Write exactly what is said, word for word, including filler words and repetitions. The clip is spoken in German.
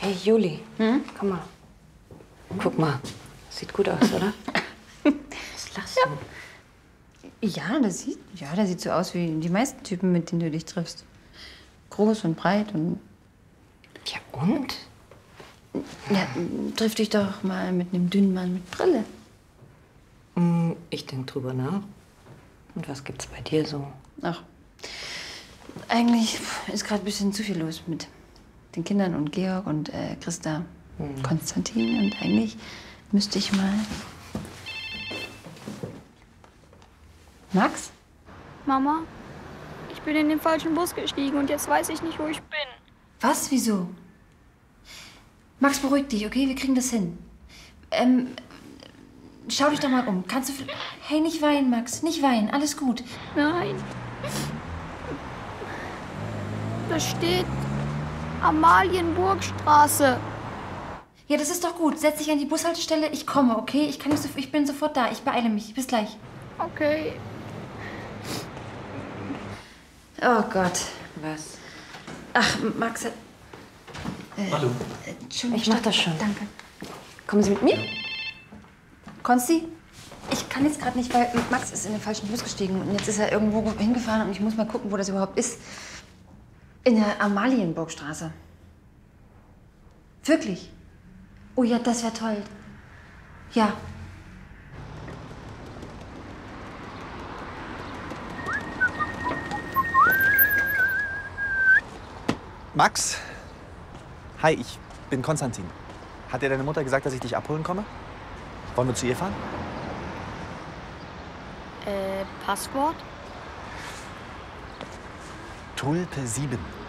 Hey, Juli, hm? komm mal. Guck mal. Sieht gut aus, oder? Was lachst ja. du? Ja, das sieht, ja, das sieht so aus wie die meisten Typen, mit denen du dich triffst. Groß und breit und... Ja, und? Ja, triff dich doch mal mit einem dünnen Mann mit Brille. Ich denke drüber nach. Und was gibt's bei dir so? Ach, eigentlich ist gerade ein bisschen zu viel los mit den Kindern und Georg und äh, Christa, hm. Konstantin. Und eigentlich müsste ich mal... Max? Mama, ich bin in den falschen Bus gestiegen und jetzt weiß ich nicht, wo ich bin. Was? Wieso? Max, beruhig dich, okay? Wir kriegen das hin. Ähm, schau dich doch mal um. Kannst du... Hey, nicht weinen, Max. Nicht weinen. Alles gut. Nein. Da steht Amalienburgstraße. Ja, das ist doch gut. Setz dich an die Bushaltestelle. Ich komme, okay? Ich, kann nicht so, ich bin sofort da. Ich beeile mich. Bis gleich. Okay. Oh Gott. Was? Ach, Max... Äh, Hallo. Äh, Entschuldigung. Ich mach das schon. Danke. Kommen Sie mit mir? Konsti? Ich kann jetzt gerade nicht, weil Max ist in den falschen Bus gestiegen und jetzt ist er irgendwo hingefahren und ich muss mal gucken, wo das überhaupt ist. In der Amalienburgstraße. Wirklich? Oh ja, das wäre toll. Ja. Max? Hi, ich bin Konstantin. Hat dir deine Mutter gesagt, dass ich dich abholen komme? Wollen wir zu ihr fahren? Äh, Passwort? Tulpe sieben.